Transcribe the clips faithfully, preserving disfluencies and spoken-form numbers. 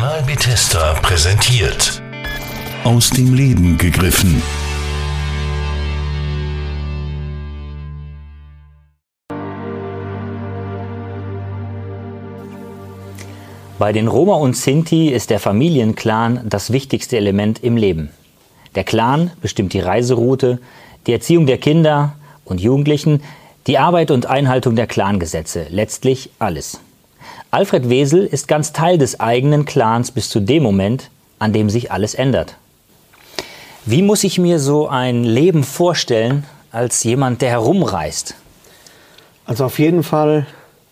Kanal Bethesda präsentiert. Aus dem Leben gegriffen. Bei den Roma und Sinti ist der Familienclan das wichtigste Element im Leben. Der Clan bestimmt die Reiseroute, die Erziehung der Kinder und Jugendlichen, die Arbeit und Einhaltung der Clangesetze, letztlich alles. Alfred Wesel ist ganz Teil des eigenen Clans bis zu dem Moment, an dem sich alles ändert. Wie muss ich mir so ein Leben vorstellen als jemand, der herumreist? Also auf jeden Fall,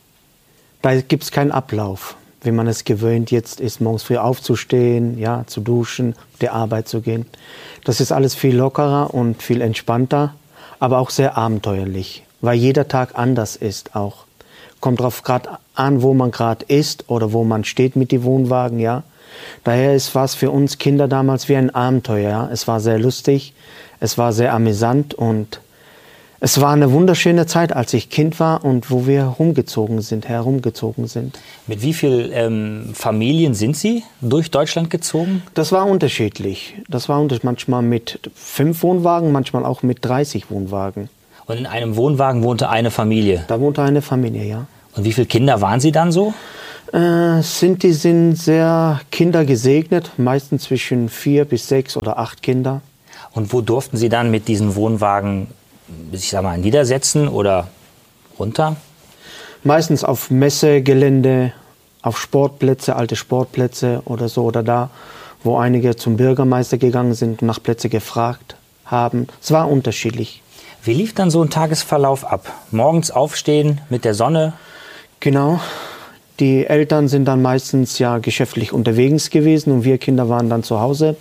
da gibt es keinen Ablauf. Wenn man es gewöhnt jetzt ist, morgens früh aufzustehen, ja, zu duschen, der Arbeit zu gehen. Das ist alles viel lockerer und viel entspannter, aber auch sehr abenteuerlich, weil jeder Tag anders ist auch. Kommt darauf gerade an, wo man gerade ist oder wo man steht mit den Wohnwagen, ja. Daher ist was für uns Kinder damals wie ein Abenteuer, ja. Es war sehr lustig, es war sehr amüsant und es war eine wunderschöne Zeit, als ich Kind war und wo wir rumgezogen sind, herumgezogen sind. Mit wie vielen ähm, Familien sind Sie durch Deutschland gezogen? Das war unterschiedlich. Das war unterschiedlich. Manchmal mit fünf Wohnwagen, manchmal auch mit dreißig Wohnwagen. Und in einem Wohnwagen wohnte eine Familie? Da wohnte eine Familie, ja. Und wie viele Kinder waren Sie dann so? Äh, Sinti sind sehr kindergesegnet, meistens zwischen vier bis sechs oder acht Kinder. Und wo durften Sie dann mit diesen Wohnwagen, ich sag mal, niedersetzen oder runter? Meistens auf Messegelände, auf Sportplätze, alte Sportplätze oder so. Oder da, wo einige zum Bürgermeister gegangen sind und nach Plätze gefragt haben. Es war unterschiedlich. Wie lief dann so ein Tagesverlauf ab? Morgens aufstehen mit der Sonne? Genau. Die Eltern sind dann meistens ja geschäftlich unterwegs gewesen und wir Kinder waren dann zu Hause.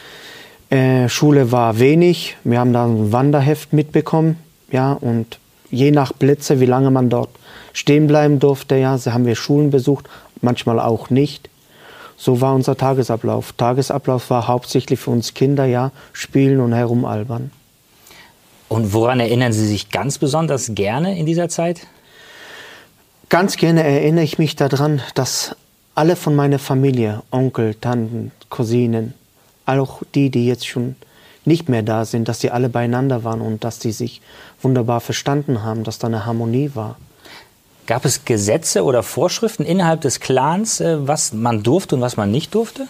Äh, Schule war wenig. Wir haben dann ein Wanderheft mitbekommen. Ja, und je nach Plätze, wie lange man dort stehen bleiben durfte, ja, so haben wir Schulen besucht, manchmal auch nicht. So war unser Tagesablauf. Tagesablauf war hauptsächlich für uns Kinder, ja, spielen und herumalbern. Und woran erinnern Sie sich ganz besonders gerne in dieser Zeit? Ganz gerne erinnere ich mich daran, dass alle von meiner Familie, Onkel, Tanten, Cousinen, auch die, die jetzt schon nicht mehr da sind, dass die alle beieinander waren und dass die sich wunderbar verstanden haben, dass da eine Harmonie war. Gab es Gesetze oder Vorschriften innerhalb des Clans, was man durfte und was man nicht durfte?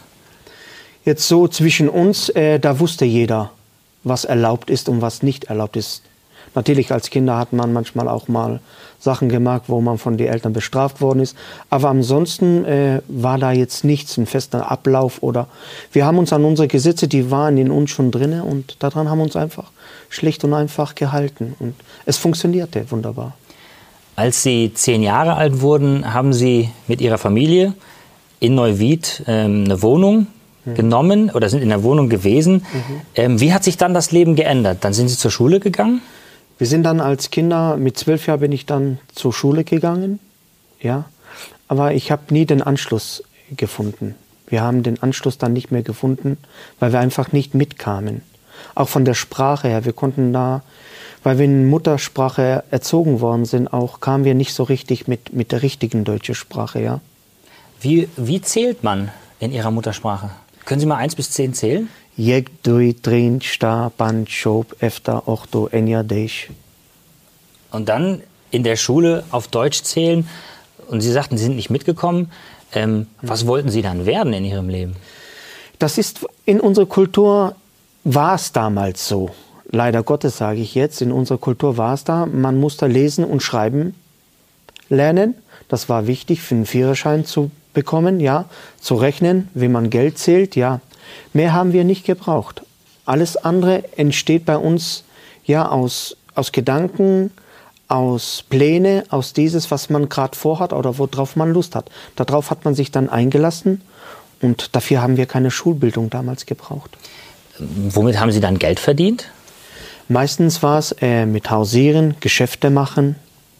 Jetzt so zwischen uns, äh, da wusste jeder, was erlaubt ist und was nicht erlaubt ist. Natürlich als Kinder hat man manchmal auch mal Sachen gemacht, wo man von den Eltern bestraft worden ist. Aber ansonsten äh, war da jetzt nichts, ein fester Ablauf. Oder wir haben uns an unsere Gesetze, die waren in uns schon drin und daran haben wir uns einfach schlicht und einfach gehalten. Und es funktionierte wunderbar. Als Sie zehn Jahre alt wurden, haben Sie mit Ihrer Familie in Neuwied ähm, eine Wohnung mhm. genommen oder sind in der Wohnung gewesen. Mhm. Ähm, wie hat sich dann das Leben geändert? Dann sind Sie zur Schule gegangen? Wir sind dann als Kinder, mit zwölf Jahren bin ich dann zur Schule gegangen, ja, aber ich habe nie den Anschluss gefunden. Wir haben den Anschluss dann nicht mehr gefunden, weil wir einfach nicht mitkamen. Auch von der Sprache her, wir konnten da, weil wir in Muttersprache erzogen worden sind, auch kamen wir nicht so richtig mit, mit der richtigen deutschen Sprache, ja. Wie, wie zählt man in Ihrer Muttersprache? Können Sie mal eins bis zehn zählen? Jek, dui, drin, sta, pan, schob, efta, ochto, enja, deisch. Und dann in der Schule auf Deutsch zählen. Und Sie sagten, Sie sind nicht mitgekommen. Ähm, was wollten Sie dann werden in Ihrem Leben? Das ist, in unserer Kultur war es damals so. Leider Gottes sage ich jetzt, in unserer Kultur war es da. Man musste lesen und schreiben lernen. Das war wichtig, für einen Führerschein zu bekommen, ja. Zu rechnen, wie man Geld zählt, ja. Mehr haben wir nicht gebraucht. Alles andere entsteht bei uns ja aus, aus Gedanken, aus Pläne, aus dieses, was man gerade vorhat oder worauf man Lust hat. Darauf hat man sich dann eingelassen und dafür haben wir keine Schulbildung damals gebraucht. Womit haben Sie dann Geld verdient? Meistens war es äh, mit Hausieren, Geschäfte machen.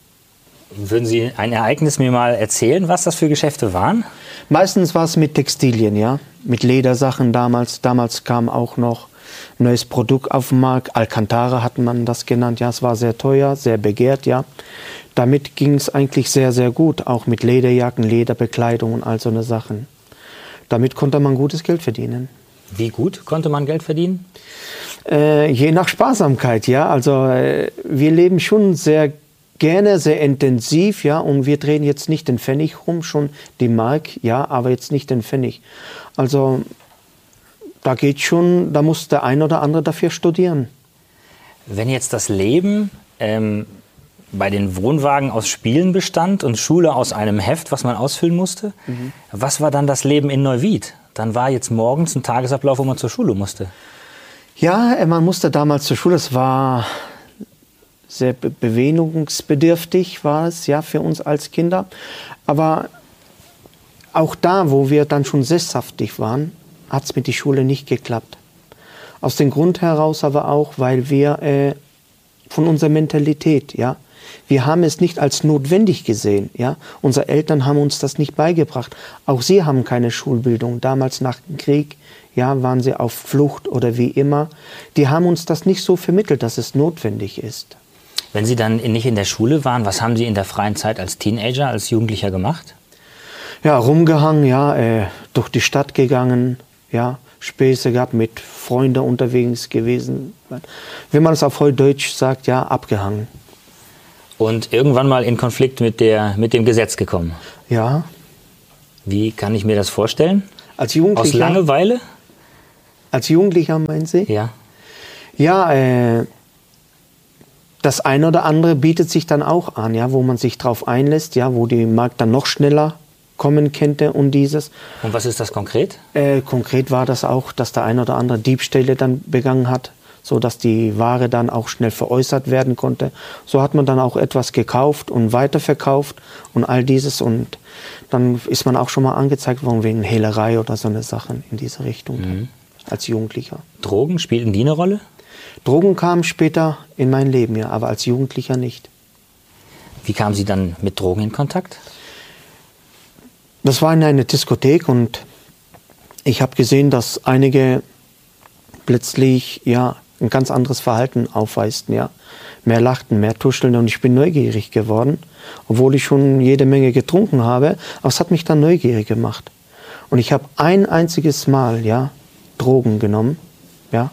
Würden Sie ein Ereignis mir mal erzählen, was das für Geschäfte waren? Meistens war es mit Textilien, ja, mit Ledersachen damals. Damals kam auch noch ein neues Produkt auf den Markt. Alcantara hat man das genannt. Ja, es war sehr teuer, sehr begehrt, ja. Damit ging es eigentlich sehr, sehr gut, auch mit Lederjacken, Lederbekleidung und all so eine Sachen. damit konnte man gutes Geld verdienen. Wie gut konnte man Geld verdienen? Äh, je nach Sparsamkeit, ja. Also äh, wir leben schon sehr gerne, sehr intensiv, ja. Und wir drehen jetzt nicht den Pfennig rum, schon die Mark, ja, aber jetzt nicht den Pfennig. Also da geht schon, da muss der ein oder andere dafür studieren. Wenn jetzt das Leben ähm, bei den Wohnwagen aus Spielen bestand und Schule aus einem Heft, was man ausfüllen musste, mhm. was war dann das Leben in Neuwied? Dann war jetzt morgens ein Tagesablauf, wo man zur Schule musste. Ja, man musste damals zur Schule. Es war sehr be bewegungsbedürftig, war es ja für uns als Kinder. Aber auch da, wo wir dann schon sesshaftig waren, hat es mit der Schule nicht geklappt. Aus dem Grund heraus aber auch, weil wir äh, von unserer Mentalität, ja, wir haben es nicht als notwendig gesehen, ja. Unsere Eltern haben uns das nicht beigebracht. Auch sie haben keine Schulbildung. Damals nach dem Krieg, ja, waren sie auf Flucht oder wie immer. Die haben uns das nicht so vermittelt, dass es notwendig ist. Wenn Sie dann nicht in der Schule waren, was haben Sie in der freien Zeit als Teenager, als Jugendlicher gemacht? Ja, rumgehangen, ja, äh, durch die Stadt gegangen, ja, Späße gehabt, mit Freunden unterwegs gewesen. Wenn man es auf Neudeutsch sagt, ja, abgehangen. Und irgendwann mal in Konflikt mit, der, mit dem Gesetz gekommen? Ja. Wie kann ich mir das vorstellen? Als Jugendlicher? Aus Langeweile? Als Jugendlicher, meinen Sie? Ja. Ja, äh, das eine oder andere bietet sich dann auch an, ja, wo man sich drauf einlässt, ja, wo die Markt dann noch schneller kommen könnte und dieses. Und was ist das konkret? Äh, konkret war das auch, dass der eine oder andere Diebstähle dann begangen hat, so dass die Ware dann auch schnell veräußert werden konnte. So hat man dann auch etwas gekauft und weiterverkauft und all dieses. Und dann ist man auch schon mal angezeigt worden wegen Hehlerei oder so eine Sachen in diese Richtung, mhm. als Jugendlicher. Drogen, spielten die eine Rolle? Drogen kamen später in mein Leben, ja, aber als Jugendlicher nicht. Wie kamen Sie dann mit Drogen in Kontakt? Das war in einer Diskothek und ich habe gesehen, dass einige plötzlich ja ein ganz anderes Verhalten aufweisten, ja, mehr lachten, mehr tuscheln und ich bin neugierig geworden, obwohl ich schon jede Menge getrunken habe, aber es hat mich dann neugierig gemacht und ich habe ein einziges Mal ja Drogen genommen, ja,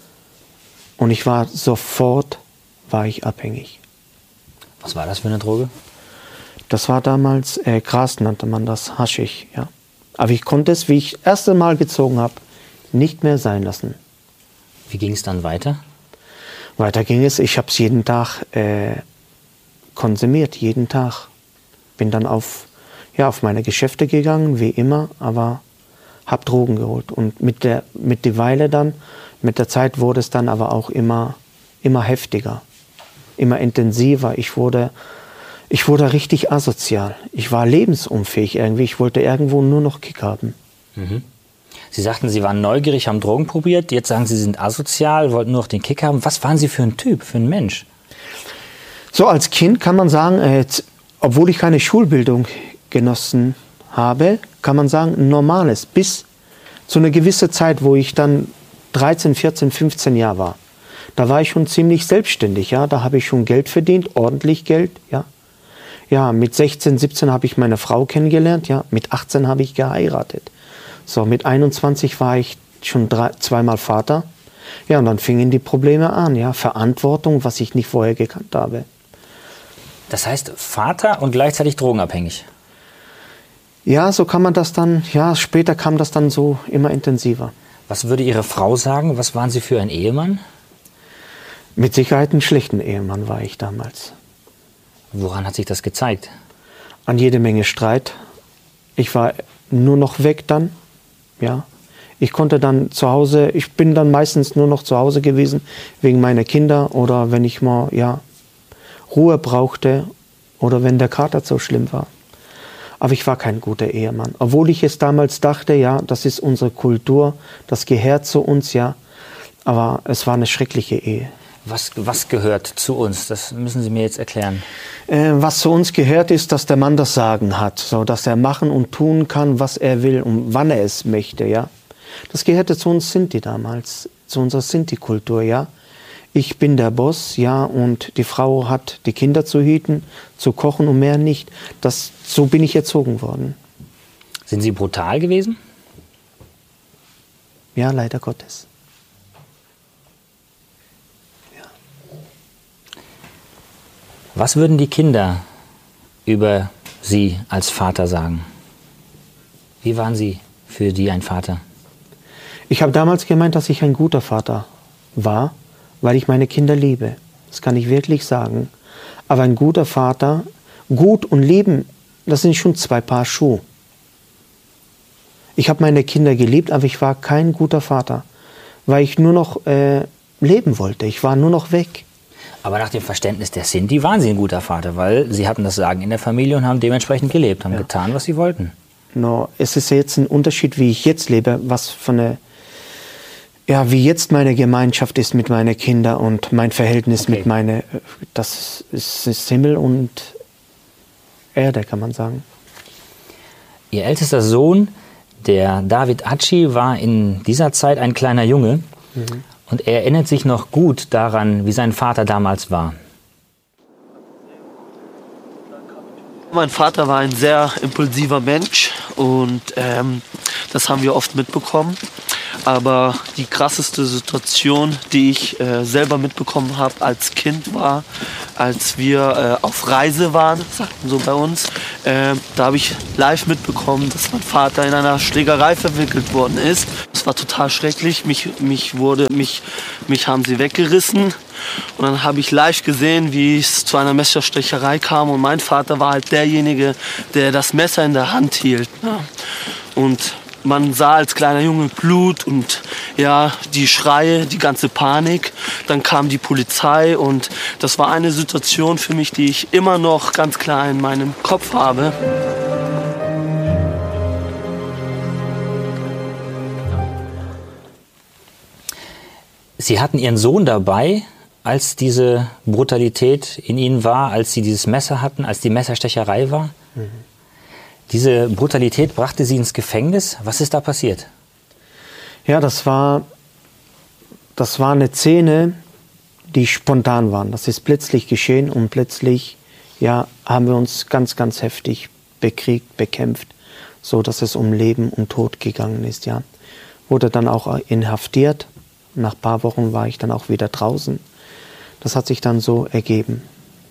und ich war sofort war ich abhängig. Was war das für eine Droge? Das war damals äh, Gras, nannte man das, Haschisch, ja. Aber ich konnte es, wie ich das erste Mal gezogen habe, nicht mehr sein lassen. Wie ging es dann weiter? Weiter ging es, ich habe es jeden Tag äh, konsumiert, jeden Tag. Bin dann auf, ja, auf meine Geschäfte gegangen, wie immer, aber habe Drogen geholt. Und mit der, mit der Weile dann, mit der Zeit wurde es dann aber auch immer, immer heftiger, immer intensiver. Ich wurde... Ich wurde richtig asozial. Ich war lebensunfähig irgendwie. Ich wollte irgendwo nur noch Kick haben. Mhm. Sie sagten, Sie waren neugierig, haben Drogen probiert. Jetzt sagen Sie, Sie sind asozial, wollten nur noch den Kick haben. Was waren Sie für ein Typ, für ein Mensch? So als Kind kann man sagen, äh, obwohl ich keine Schulbildung genossen habe, kann man sagen, ein normales. Bis zu einer gewissen Zeit, wo ich dann dreizehn, vierzehn, fünfzehn Jahre war. Da war ich schon ziemlich selbstständig. Ja? Da habe ich schon Geld verdient, ordentlich Geld, ja. Ja, mit sechzehn, siebzehn habe ich meine Frau kennengelernt, ja, mit achtzehn habe ich geheiratet. So, mit einundzwanzig war ich schon drei, zweimal Vater. Ja, und dann fingen die Probleme an, ja, Verantwortung, was ich nicht vorher gekannt habe. Das heißt, Vater und gleichzeitig drogenabhängig? Ja, so kann man das dann, ja, später kam das dann so immer intensiver. Was würde Ihre Frau sagen? Was waren Sie für ein Ehemann? Mit Sicherheit einen schlechten Ehemann war ich damals. Woran hat sich das gezeigt? An jede Menge Streit. Ich war nur noch weg dann, ja. Ich konnte dann zu Hause, ich bin dann meistens nur noch zu Hause gewesen, wegen meiner Kinder oder wenn ich mal, ja, Ruhe brauchte oder wenn der Kater so schlimm war. Aber ich war kein guter Ehemann. Obwohl ich es damals dachte, ja, das ist unsere Kultur, das gehört zu uns, ja. Aber es war eine schreckliche Ehe. Was, was gehört zu uns? Das müssen Sie mir jetzt erklären. Äh, was zu uns gehört, ist, dass der Mann das Sagen hat, so dass er machen und tun kann, was er will und wann er es möchte, ja. Das gehörte zu uns Sinti damals, zu unserer Sinti-Kultur, ja. Ich bin der Boss, ja, und die Frau hat die Kinder zu hüten, zu kochen und mehr nicht. Das, so bin ich erzogen worden. Sind Sie brutal gewesen? Ja, leider Gottes. Ja. Was würden die Kinder über Sie als Vater sagen? Wie waren Sie für die ein Vater? Ich habe damals gemeint, dass ich ein guter Vater war, weil ich meine Kinder liebe. Das kann ich wirklich sagen. Aber ein guter Vater, gut und lieben, das sind schon zwei Paar Schuhe. Ich habe meine Kinder geliebt, aber ich war kein guter Vater, weil ich nur noch äh, leben wollte. Ich war nur noch weg. Aber nach dem Verständnis der Sinti waren Sie ein guter Vater, weil Sie hatten das Sagen in der Familie und haben dementsprechend gelebt, haben ja. getan, was Sie wollten. No, es ist jetzt ein Unterschied, wie ich jetzt lebe, was für eine, ja, wie jetzt meine Gemeinschaft ist mit meinen Kindern und mein Verhältnis okay. mit meinen, das ist, ist Himmel und Erde, kann man sagen. Ihr ältester Sohn, der David Hatschi, war in dieser Zeit ein kleiner Junge mhm. und er erinnert sich noch gut daran, wie sein Vater damals war. Mein Vater war ein sehr impulsiver Mensch und ähm, das haben wir oft mitbekommen. Aber die krasseste Situation, die ich äh, selber mitbekommen habe als Kind, war, als wir äh, auf Reise waren, sagten so bei uns. Äh, da habe ich live mitbekommen, dass mein Vater in einer Schlägerei verwickelt worden ist. Das war total schrecklich. Mich, mich, wurde, mich, mich haben sie weggerissen. Und dann habe ich live gesehen, wie es zu einer Messerstecherei kam. Und mein Vater war halt derjenige, der das Messer in der Hand hielt. Ja. Und man sah als kleiner Junge Blut und ja, die Schreie, die ganze Panik. Dann kam die Polizei und das war eine Situation für mich, die ich immer noch ganz klar in meinem Kopf habe. Sie hatten Ihren Sohn dabei, als diese Brutalität in Ihnen war, als Sie dieses Messer hatten, als die Messerstecherei war? Mhm. Diese Brutalität brachte Sie ins Gefängnis. Was ist da passiert? Ja, das war, das war eine Szene, die spontan war. Das ist plötzlich geschehen und plötzlich ja, haben wir uns ganz, ganz heftig bekriegt, bekämpft, so dass es um Leben und Tod gegangen ist. Ja. Wurde dann auch inhaftiert. Nach ein paar Wochen war ich dann auch wieder draußen. Das hat sich dann so ergeben.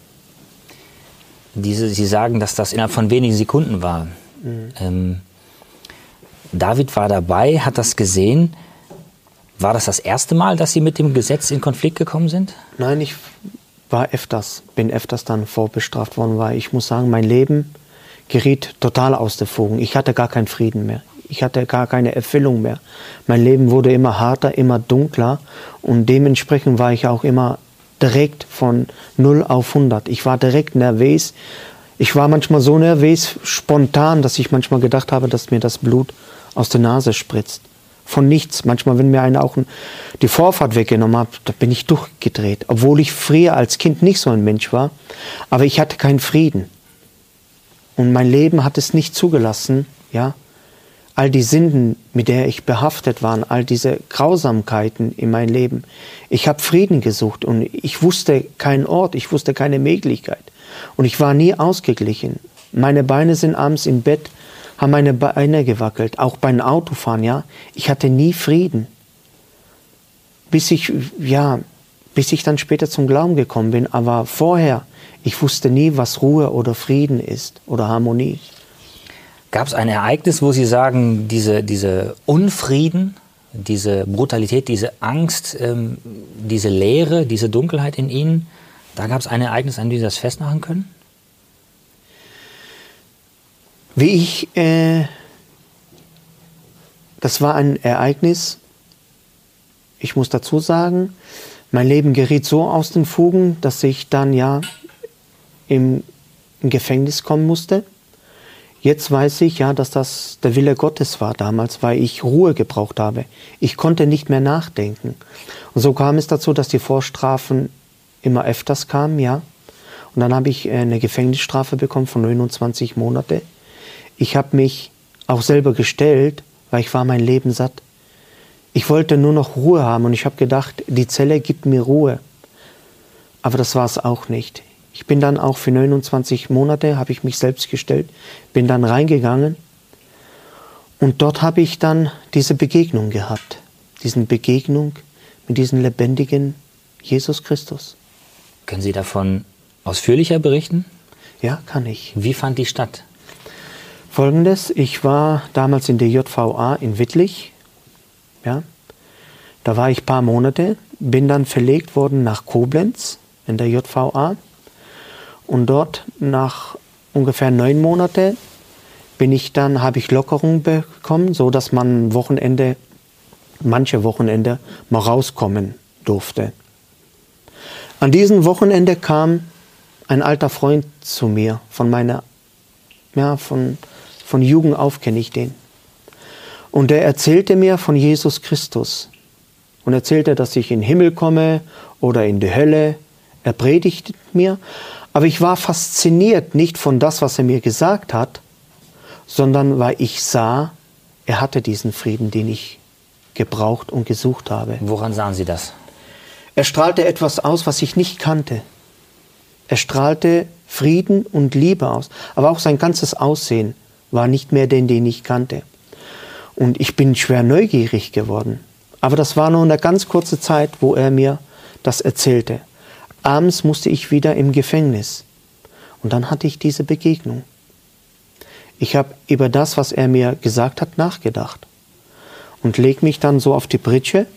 Diese, Sie sagen, dass das innerhalb von wenigen Sekunden war. Mhm. Ähm, David war dabei, hat das gesehen. War das das erste Mal, dass Sie mit dem Gesetz in Konflikt gekommen sind? Nein, ich war öfters, bin öfters dann vorbestraft worden, weil ich muss sagen, mein Leben geriet total aus der Fugen. Ich hatte gar keinen Frieden mehr. Ich hatte gar keine Erfüllung mehr. Mein Leben wurde immer harter, immer dunkler und dementsprechend war ich auch immer direkt von null auf hundert. Ich war direkt nervös. Ich war manchmal so nervös, spontan, dass ich manchmal gedacht habe, dass mir das Blut aus der Nase spritzt. Von nichts. Manchmal, wenn mir einer auch die Vorfahrt weggenommen hat, da bin ich durchgedreht. Obwohl ich früher als Kind nicht so ein Mensch war. Aber ich hatte keinen Frieden. Und mein Leben hat es nicht zugelassen, ja, all die Sünden, mit der ich behaftet war, all diese Grausamkeiten in meinem Leben. Ich habe Frieden gesucht und ich wusste keinen Ort, ich wusste keine Möglichkeit. Und ich war nie ausgeglichen. Meine Beine sind abends im Bett, haben meine Beine gewackelt, auch beim Autofahren, ja. Ich hatte nie Frieden. Bis ich, ja, bis ich dann später zum Glauben gekommen bin. Aber vorher, ich wusste nie, was Ruhe oder Frieden ist oder Harmonie. Gab es ein Ereignis, wo Sie sagen, diese, diese Unfrieden, diese Brutalität, diese Angst, ähm, diese Leere, diese Dunkelheit in Ihnen, da gab es ein Ereignis, an dem Sie das festmachen können? Wie ich, äh, das war ein Ereignis, ich muss dazu sagen, mein Leben geriet so aus den Fugen, dass ich dann ja im, im Gefängnis kommen musste. Jetzt weiß ich ja, dass das der Wille Gottes war damals, weil ich Ruhe gebraucht habe. Ich konnte nicht mehr nachdenken. Und so kam es dazu, dass die Vorstrafen immer öfters kamen, ja. Und dann habe ich eine Gefängnisstrafe bekommen von neunundzwanzig Monate. Ich habe mich auch selber gestellt, weil ich war mein Leben satt. Ich wollte nur noch Ruhe haben und ich habe gedacht, die Zelle gibt mir Ruhe. Aber das war es auch nicht. Ich bin dann auch für neunundzwanzig Monate, habe ich mich selbst gestellt, bin dann reingegangen und dort habe ich dann diese Begegnung gehabt diesen Begegnung mit diesem lebendigen Jesus Christus. Können Sie davon ausführlicher berichten? Ja, kann ich. Wie fand die statt? Folgendes, ich war damals in der J V A in Wittlich. Ja, da war ich ein paar Monate, bin dann verlegt worden nach Koblenz in der J V A. Und dort nach ungefähr neun Monaten bin ich dann, habe ich Lockerung bekommen, so dass man Wochenende, manche Wochenende mal rauskommen durfte. An diesem Wochenende kam ein alter Freund zu mir, von meiner, ja, von, von Jugend auf kenne ich den. Und er erzählte mir von Jesus Christus. Und erzählte, dass ich in den Himmel komme oder in die Hölle. Er predigte mir. Aber ich war fasziniert, nicht von das, was er mir gesagt hat, sondern weil ich sah, er hatte diesen Frieden, den ich gebraucht und gesucht habe. Woran sahen Sie das? Er strahlte etwas aus, was ich nicht kannte. Er strahlte Frieden und Liebe aus. Aber auch sein ganzes Aussehen war nicht mehr den, den ich kannte. Und ich bin schwer neugierig geworden. Aber das war nur eine ganz kurze Zeit, wo er mir das erzählte. Abends musste ich wieder im Gefängnis. Und dann hatte ich diese Begegnung. Ich habe über das, was er mir gesagt hat, nachgedacht. Und leg mich dann so auf die Pritsche